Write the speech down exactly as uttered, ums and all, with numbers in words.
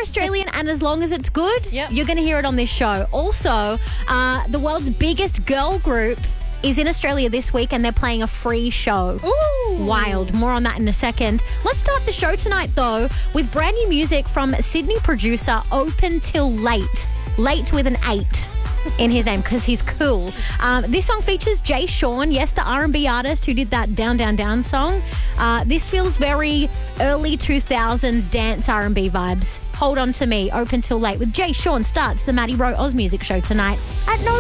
Australian and as long as it's good, Yep. you're going to hear it on this show. Also, uh, the world's biggest girl group is in Australia this week and they're playing a free show. Ooh. Wild. More on that in a second. Let's start the show tonight, though, with brand new music from Sydney producer Open Till Late. Late with an eight in his name because he's cool. Um, this song features Jay Sean, yes, the R and B artist who did that Down, Down, Down song. Uh, this feels very early two thousands dance R and B vibes. Hold on to me, Open Till Late with Jay Sean starts the Maddie Rowe Oz Music Show tonight at No